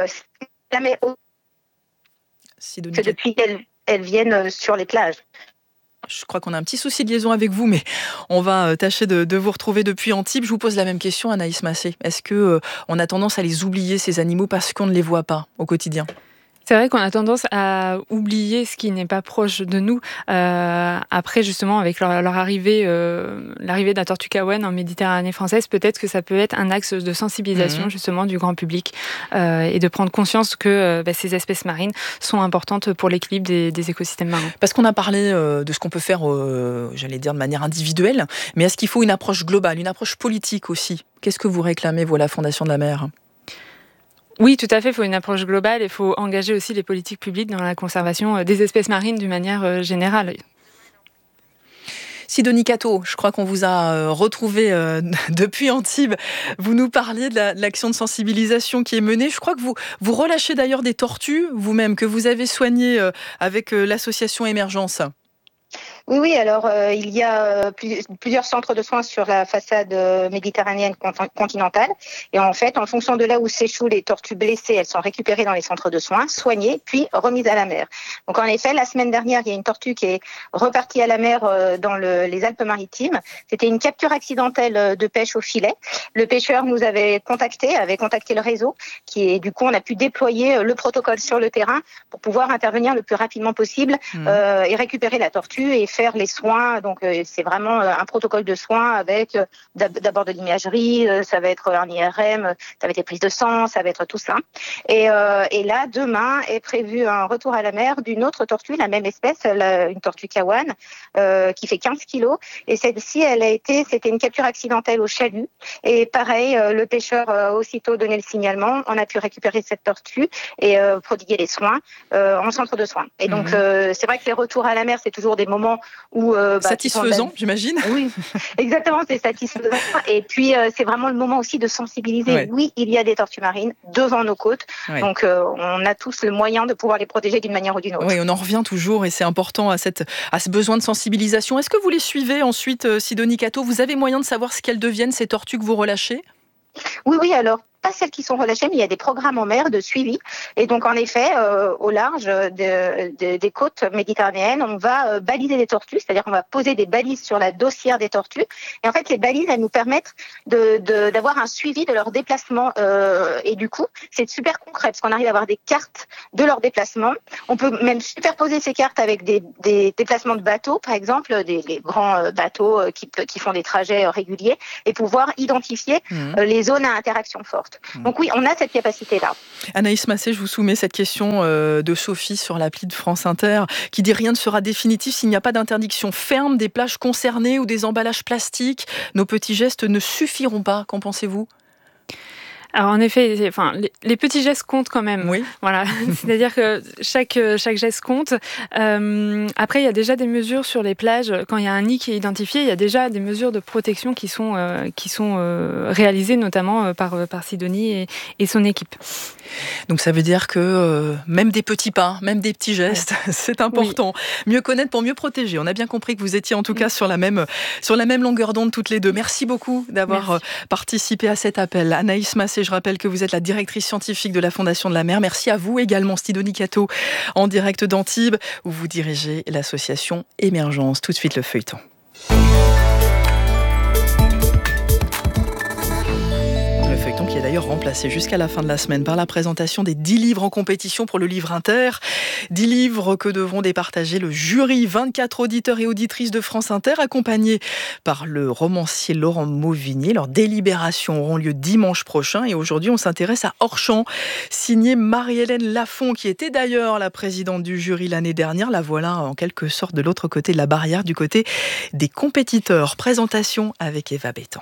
Speaker 4: c'est depuis qu'elles viennent sur les plages.
Speaker 2: Je crois qu'on a un petit souci de liaison avec vous, mais on va tâcher de vous retrouver depuis Antibes. Je vous pose la même question, Anaïs Massé. Est-ce qu'on a tendance à les oublier, ces animaux, parce qu'on ne les voit pas au quotidien ?
Speaker 3: C'est vrai qu'on a tendance à oublier ce qui n'est pas proche de nous. Après, justement, avec leur arrivée, l'arrivée d'un tortue caouenne en Méditerranée française, peut-être que ça peut être un axe de sensibilisation justement du grand public et de prendre conscience que ces espèces marines sont importantes pour l'équilibre des écosystèmes marins.
Speaker 2: Parce qu'on a parlé de ce qu'on peut faire, j'allais dire de manière individuelle, mais est-ce qu'il faut une approche globale, une approche politique aussi ? Qu'est-ce que vous réclamez, vous, à la Fondation de la Mer ?
Speaker 3: Oui, tout à fait, il faut une approche globale et il faut engager aussi les politiques publiques dans la conservation des espèces marines d'une manière générale.
Speaker 2: Sidonie Catteau, je crois qu'on vous a retrouvé depuis Antibes. Vous nous parliez de l'action de sensibilisation qui est menée. Je crois que vous relâchez d'ailleurs des tortues, vous-même, que vous avez soignées avec l'association Émergence.
Speaker 4: Oui, alors il y a plusieurs centres de soins sur la façade méditerranéenne continentale. Et en fait, en fonction de là où s'échouent les tortues blessées, elles sont récupérées dans les centres de soins, soignées, puis remises à la mer. Donc en effet, la semaine dernière, il y a une tortue qui est repartie à la mer dans les Alpes-Maritimes. C'était une capture accidentelle de pêche au filet. Le pêcheur nous avait contacté le réseau, du coup, on a pu déployer le protocole sur le terrain pour pouvoir intervenir le plus rapidement possible et récupérer la tortue et faire les soins. Donc c'est vraiment un protocole de soins avec d'abord de l'imagerie, ça va être un IRM, ça va être des prises de sang, ça va être tout ça. Et là, demain est prévu un retour à la mer d'une autre tortue, la même espèce, une tortue kawan, qui fait 15 kilos. Et celle-ci, c'était une capture accidentelle au chalut. Et pareil, le pêcheur a aussitôt donné le signalement. On a pu récupérer cette tortue et prodiguer les soins en centre de soins. Et donc, c'est vrai que les retours à la mer, c'est toujours des moments où...
Speaker 2: satisfaisant, j'imagine.
Speaker 4: Oui, exactement, c'est satisfaisant. Et puis, c'est vraiment le moment aussi de sensibiliser.
Speaker 2: Ouais.
Speaker 4: Oui, il y a des tortues marines devant nos côtes.
Speaker 2: Ouais.
Speaker 4: Donc, on a tous le moyen de pouvoir les protéger d'une manière ou d'une autre.
Speaker 2: Oui, on en revient toujours et c'est important à ce besoin de sensibilisation. Est-ce que vous les suivez ensuite, Sidonie Catteau ? Vous avez moyen de savoir ce qu'elles deviennent, ces tortues que vous relâchez ?
Speaker 4: Oui, alors pas celles qui sont relâchées, mais il y a des programmes en mer de suivi. Et donc, en effet, au large des côtes méditerranéennes, on va baliser les tortues, c'est-à-dire qu'on va poser des balises sur la dossière des tortues. Et en fait, les balises, elles nous permettent d'avoir un suivi de leur déplacement. Et du coup, c'est super concret, parce qu'on arrive à avoir des cartes de leur déplacement. On peut même superposer ces cartes avec des déplacements de bateaux, par exemple, des grands bateaux qui font des trajets réguliers, et pouvoir identifier les zones à interaction forte. Donc oui, on a cette capacité-là.
Speaker 2: Anaïs Massé, je vous soumets cette question de Sophie sur l'appli de France Inter qui dit « Rien ne sera définitif s'il n'y a pas d'interdiction ferme des plages concernées ou des emballages plastiques. Nos petits gestes ne suffiront pas. » Qu'en pensez-vous ?
Speaker 3: Alors en effet, les petits gestes comptent quand même.
Speaker 2: Oui.
Speaker 3: Voilà, c'est-à-dire que chaque geste compte. Après, il y a déjà des mesures sur les plages. Quand il y a un nid qui est identifié, il y a déjà des mesures de protection qui sont réalisées, notamment par Sidonie et son équipe.
Speaker 2: Donc ça veut dire que même des petits pas, même des petits gestes, c'est important. Oui. Mieux connaître pour mieux protéger. On a bien compris que vous étiez en tout cas sur la même longueur d'onde toutes les deux. Merci beaucoup d'avoir participé à cet appel. Anaïs Massé, je rappelle que vous êtes la directrice scientifique de la Fondation de la Mer. Merci à vous également, Sidonie Catteau, en direct d'Antibes, où vous dirigez l'association Émergence. Tout de suite, le feuilleton. Qui est d'ailleurs remplacé jusqu'à la fin de la semaine par la présentation des 10 livres en compétition pour le livre Inter. 10 livres que devront départager le jury, 24 auditeurs et auditrices de France Inter, accompagnés par le romancier Laurent Mauvigné. Leurs délibérations auront lieu dimanche prochain et aujourd'hui on s'intéresse à Hors-champ, signé Marie-Hélène Lafont, qui était d'ailleurs la présidente du jury l'année dernière. La voilà en quelque sorte de l'autre côté de la barrière, du côté des compétiteurs. Présentation avec Eva Bétan.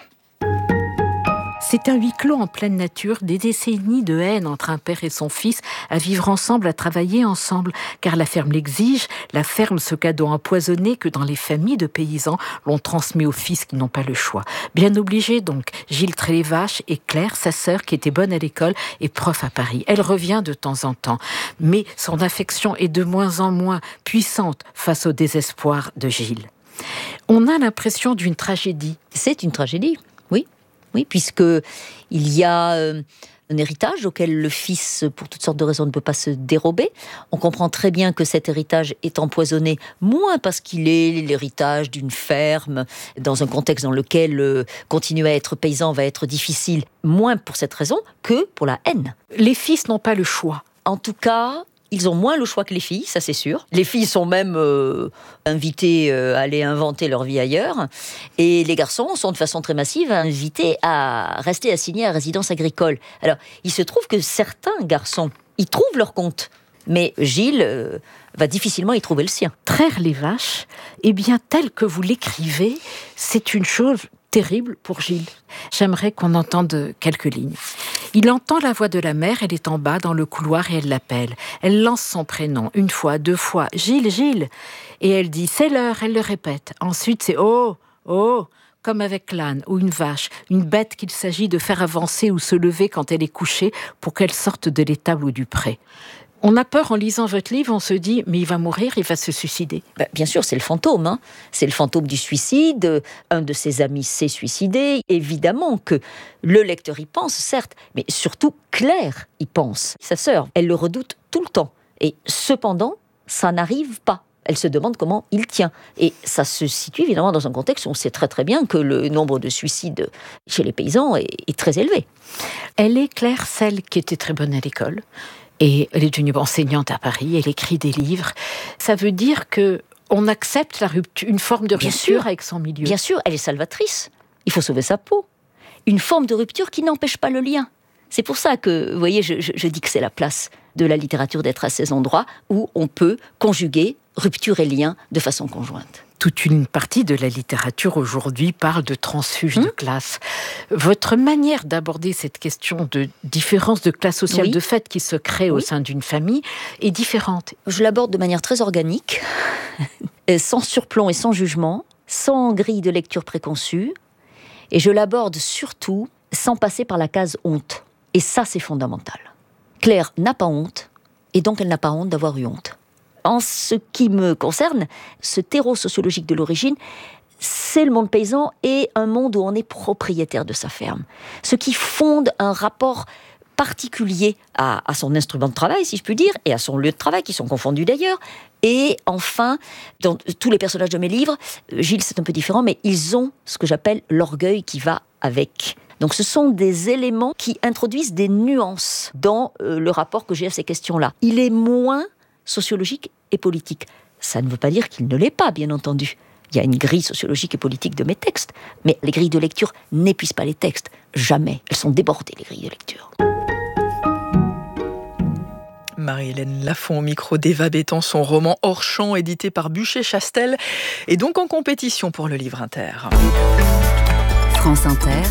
Speaker 5: C'est un huis clos en pleine nature, des décennies de haine entre un père et son fils, à vivre ensemble, à travailler ensemble, car la ferme l'exige, la ferme, ce cadeau empoisonné que dans les familles de paysans, l'on transmet aux fils qui n'ont pas le choix. Bien obligé donc, Gilles Trélévache et Claire, sa sœur, qui était bonne à l'école et prof à Paris. Elle revient de temps en temps, mais son affection est de moins en moins puissante face au désespoir de Gilles. On a l'impression d'une tragédie.
Speaker 7: C'est une tragédie, oui. Oui, puisqu'il y a un héritage auquel le fils, pour toutes sortes de raisons, ne peut pas se dérober. On comprend très bien que cet héritage est empoisonné, moins parce qu'il est l'héritage d'une ferme, dans un contexte dans lequel continuer à être paysan va être difficile, moins pour cette raison que pour la haine.
Speaker 5: Les fils n'ont pas le choix.
Speaker 7: En tout cas, ils ont moins le choix que les filles, ça c'est sûr. Les filles sont même invitées à aller inventer leur vie ailleurs. Et les garçons sont de façon très massive invités à rester assignés à résidence agricole. Alors, il se trouve que certains garçons y trouvent leur compte. Mais Gilles va difficilement y trouver le sien.
Speaker 5: Traire les vaches, eh bien, tel que vous l'écrivez, c'est une chose terrible pour Gilles. J'aimerais qu'on entende quelques lignes. Il entend la voix de la mère, elle est en bas dans le couloir et elle l'appelle. Elle lance son prénom, une fois, deux fois, Gilles, Gilles. Et elle dit, c'est l'heure, elle le répète. Ensuite, c'est oh, oh, comme avec l'âne ou une vache, une bête qu'il s'agit de faire avancer ou se lever quand elle est couchée pour qu'elle sorte de l'étable ou du pré. On a peur en lisant votre livre, on se dit, mais il va mourir, il va se suicider.
Speaker 7: Bien sûr, c'est le fantôme. Hein. C'est le fantôme du suicide. Un de ses amis s'est suicidé. Évidemment que le lecteur y pense, certes, mais surtout Claire y pense. Sa sœur, elle le redoute tout le temps. Et cependant, ça n'arrive pas. Elle se demande comment il tient. Et ça se situe évidemment dans un contexte où on sait très très bien que le nombre de suicides chez les paysans est très élevé.
Speaker 5: Elle est, Claire, celle qui était très bonne à l'école. Et elle est devenue enseignante à Paris, elle écrit des livres. Ça veut dire qu'on accepte la rupture, une forme de rupture avec son milieu.
Speaker 7: Bien sûr, elle est salvatrice. Il faut sauver sa peau. Une forme de rupture qui n'empêche pas le lien. C'est pour ça que, vous voyez, je dis que c'est la place de la littérature d'être à ces endroits où on peut conjuguer rupture et lien de façon conjointe.
Speaker 5: Toute une partie de la littérature aujourd'hui parle de transfuge de classe. Votre manière d'aborder cette question de différence de classe sociale, de fait qui se crée au sein d'une famille, est différente.
Speaker 7: Je l'aborde de manière très organique, sans surplomb et sans jugement, sans grille de lecture préconçue, et je l'aborde surtout sans passer par la case honte. Et ça, c'est fondamental. Claire n'a pas honte, et donc elle n'a pas honte d'avoir eu honte. En ce qui me concerne, ce terreau sociologique de l'origine, c'est le monde paysan et un monde où on est propriétaire de sa ferme. Ce qui fonde un rapport particulier à son instrument de travail, si je puis dire, et à son lieu de travail, qui sont confondus d'ailleurs. Et enfin, dans tous les personnages de mes livres, Gilles, c'est un peu différent, mais ils ont ce que j'appelle l'orgueil qui va avec. Donc ce sont des éléments qui introduisent des nuances dans le rapport que j'ai à ces questions-là. Il est moins sociologique et politique. Ça ne veut pas dire qu'il ne l'est pas, bien entendu. Il y a une grille sociologique et politique de mes textes, mais les grilles de lecture n'épuisent pas les textes. Jamais. Elles sont débordées, les grilles de lecture.
Speaker 2: Marie-Hélène Lafont au micro d'Eva Bétan, son roman Hors champ, édité par Buchet-Chastel, et donc en compétition pour le Livre Inter.
Speaker 22: France Inter,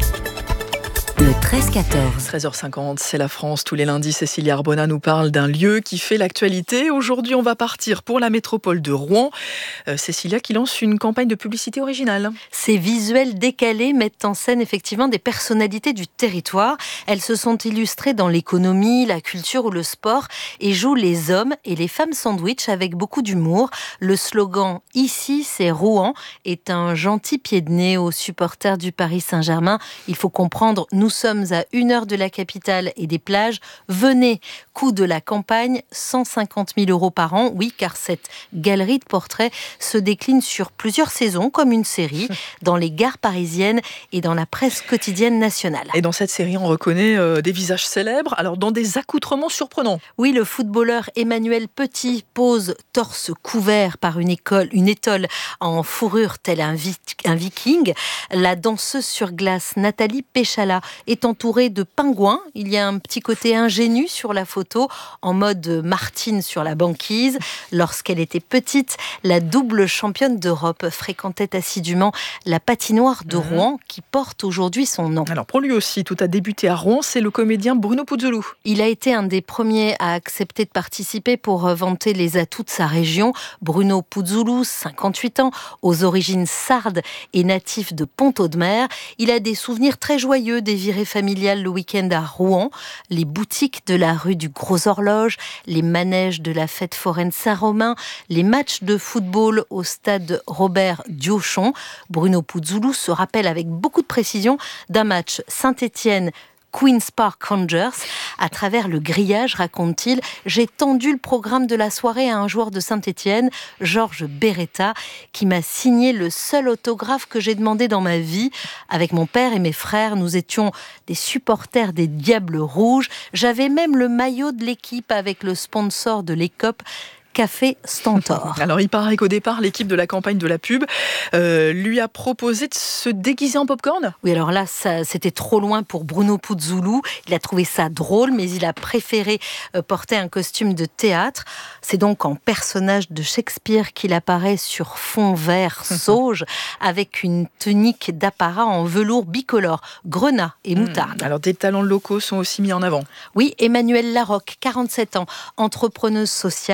Speaker 22: le 13-14.
Speaker 2: 13h50, c'est la France. Tous les lundis, Cécilie Arbona nous parle d'un lieu qui fait l'actualité. Aujourd'hui, on va partir pour la métropole de Rouen. Cécilia qui lance une campagne de publicité originale.
Speaker 18: Ces visuels décalés mettent en scène effectivement des personnalités du territoire. Elles se sont illustrées dans l'économie, la culture ou le sport et jouent les hommes et les femmes sandwich avec beaucoup d'humour. Le slogan « Ici, c'est Rouen » est un gentil pied de nez aux supporters du Paris Saint-Germain. Il faut comprendre, nous sommes à 1 heure de la capitale et des plages. Venez, coût de la campagne, 150 000 € par an. Oui, car cette galerie de portraits se décline sur plusieurs saisons, comme une série, dans les gares parisiennes et dans la presse quotidienne nationale.
Speaker 2: Et dans cette série, on reconnaît des visages célèbres, alors dans des accoutrements surprenants.
Speaker 18: Oui, le footballeur Emmanuel Petit pose torse couvert par une étole en fourrure tel un viking. La danseuse sur glace Nathalie Péchala est entourée de pingouins. Il y a un petit côté ingénu sur la photo, en mode Martine sur la banquise. Lorsqu'elle était petite, la double championne d'Europe fréquentait assidûment la patinoire de Rouen, qui porte aujourd'hui son nom.
Speaker 2: Alors pour lui aussi, tout a débuté à Rouen, c'est le comédien Bruno Puzzolou.
Speaker 18: Il a été un des premiers à accepter de participer pour vanter les atouts de sa région. Bruno Puzzolou, 58 ans, aux origines sardes et natif de Pont-Audemer. Il a des souvenirs très joyeux des virées familiales le week-end à Rouen, les boutiques de la rue du Gros Horloge, les manèges de la fête foraine Saint-Romain, les matchs de football au stade Robert Diochon. Bruno Puzzolou se rappelle avec beaucoup de précision d'un match Saint-Étienne Queen's Park Rangers. À travers le grillage, raconte-t-il, j'ai tendu le programme de la soirée à un joueur de Saint-Étienne, Georges Beretta, qui m'a signé le seul autographe que j'ai demandé dans ma vie. Avec mon père et mes frères, nous étions des supporters des Diables Rouges. J'avais même le maillot de l'équipe avec le sponsor de l'Écope, Café Stentor.
Speaker 2: Alors il paraît qu'au départ, l'équipe de la campagne de la pub lui a proposé de se déguiser en popcorn.
Speaker 18: Oui, alors là, c'était trop loin pour Bruno Puzzolou. Il a trouvé ça drôle, mais il a préféré porter un costume de théâtre. C'est donc en personnage de Shakespeare qu'il apparaît sur fond vert sauge, avec une tunique d'apparat en velours bicolore, grenat et moutarde.
Speaker 2: Alors des talents locaux sont aussi mis en avant.
Speaker 18: Oui, Emmanuelle Larocque, 47 ans, entrepreneuse sociale,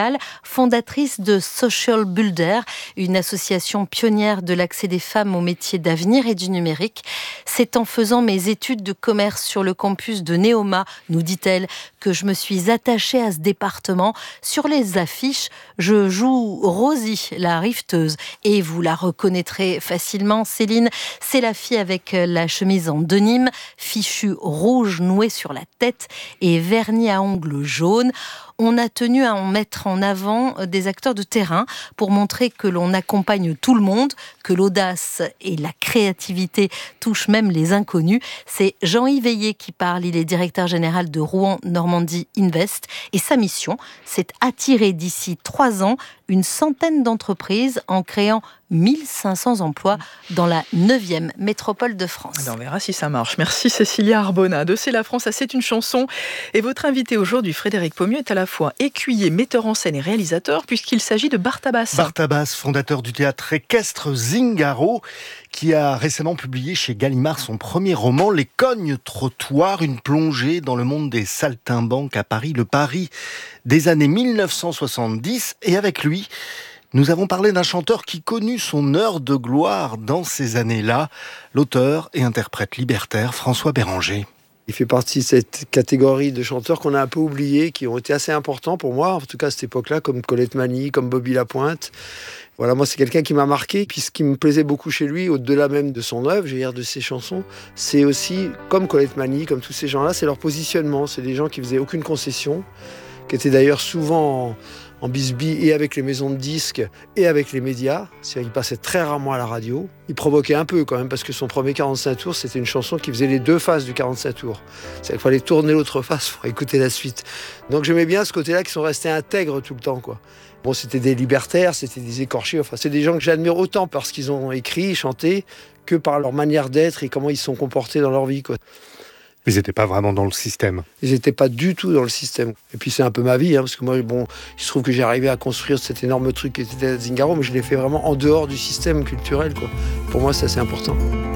Speaker 18: fondatrice de Social Builder, une association pionnière de l'accès des femmes aux métiers d'avenir et du numérique. C'est en faisant mes études de commerce sur le campus de Neoma, nous dit-elle, que je me suis attachée à ce département. Sur les affiches, je joue Rosie, la rifteuse, et vous la reconnaîtrez facilement. Céline, c'est la fille avec la chemise en denim, fichu rouge noué sur la tête et vernis à ongles jaunes. On a tenu à en mettre en avant des acteurs de terrain pour montrer que l'on accompagne tout le monde, que l'audace et la créativité touchent même les inconnus. C'est Jean-Yves Veillé qui parle, il est directeur général de Rouen Normandie Invest et sa mission, c'est attirer d'ici 3 ans une centaine d'entreprises en créant 1500 emplois dans la 9e métropole de France.
Speaker 2: On verra si ça marche. Merci Cécilia Arbona de C'est la France, ça c'est une chanson. Et votre invité aujourd'hui, Frédéric Pommieux, est à la fois écuyer, metteur en scène et réalisateur, puisqu'il s'agit de Bartabas.
Speaker 19: Bartabas, fondateur du théâtre équestre Zingaro, qui a récemment publié chez Gallimard son premier roman, Les Cognes-Trottoirs, une plongée dans le monde des saltimbanques à Paris, le Paris des années 1970. Et avec lui, nous avons parlé d'un chanteur qui connut son heure de gloire dans ces années-là, l'auteur et interprète libertaire François Béranger.
Speaker 6: Il fait partie de cette catégorie de chanteurs qu'on a un peu oubliés, qui ont été assez importants pour moi, en tout cas à cette époque-là, comme Colette Mani, comme Bobby Lapointe. Voilà, moi c'est quelqu'un qui m'a marqué, puis ce qui me plaisait beaucoup chez lui, au-delà même de son œuvre, de ses chansons, c'est aussi, comme Colette Mani, comme tous ces gens-là, c'est leur positionnement. C'est des gens qui faisaient aucune concession, qui étaient d'ailleurs souvent en bisbille et avec les maisons de disques et avec les médias. Il passait très rarement à la radio. Il provoquait un peu quand même, parce que son premier 45 tours, c'était une chanson qui faisait les 2 faces du 45 tours. Il fallait tourner l'autre face pour écouter la suite. Donc j'aimais bien ce côté-là, qui sont restés intègres tout le temps, quoi. Bon, c'était des libertaires, c'était des écorchés, c'est des gens que j'admire autant parce qu'ils ont écrit, chanté, que par leur manière d'être et comment ils se sont comportés dans leur vie, quoi.
Speaker 19: Ils n'étaient pas vraiment dans le système.
Speaker 6: Ils n'étaient pas du tout dans le système. Et puis c'est un peu ma vie, parce que moi, il se trouve que j'ai arrivé à construire cet énorme truc qui était Zingaro, mais je l'ai fait vraiment en dehors du système culturel, quoi. Pour moi, c'est assez important.